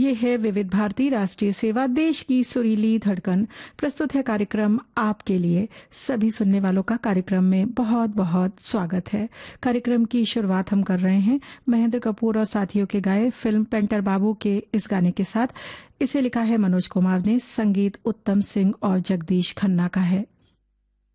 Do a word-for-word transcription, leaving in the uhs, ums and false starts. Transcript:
ये है विविध भारती राष्ट्रीय सेवा, देश की सुरीली धड़कन। प्रस्तुत है कार्यक्रम आपके लिए। सभी सुनने वालों का कार्यक्रम में बहुत बहुत स्वागत है। कार्यक्रम की शुरुआत हम कर रहे हैं महेंद्र कपूर और साथियों के गाए फिल्म पेंटर बाबू के इस गाने के साथ। इसे लिखा है मनोज कुमार ने, संगीत उत्तम सिंह और जगदीश खन्ना का है।